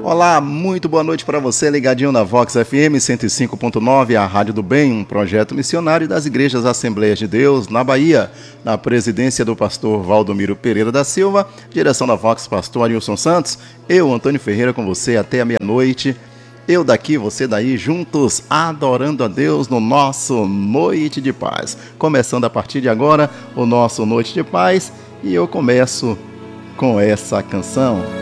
Olá, muito boa noite para você, ligadinho na Vox FM 105.9, a Rádio do Bem, um projeto missionário das Igrejas Assembleias de Deus, na Bahia, na presidência do pastor Valdomiro Pereira da Silva, direção da Vox, pastor Arilson Santos, eu, Antônio Ferreira, com você até a meia-noite, eu daqui, você daí, juntos, adorando a Deus no nosso Noite de Paz. Começando a partir de agora, o nosso Noite de Paz, e eu começo com essa canção.